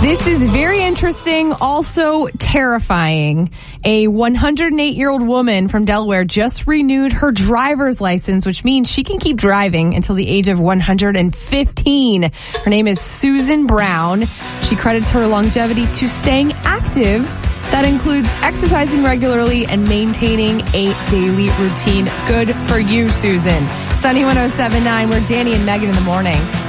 This is very interesting, also terrifying. A 108-year-old woman from Delaware just renewed her driver's license, which means she can keep driving until the age of 115. Her name is Susan Brown. She credits her longevity to staying active. That includes exercising regularly and maintaining a daily routine. Good for you, Susan. Sunny 107.9, we're Danny and Megan in the morning.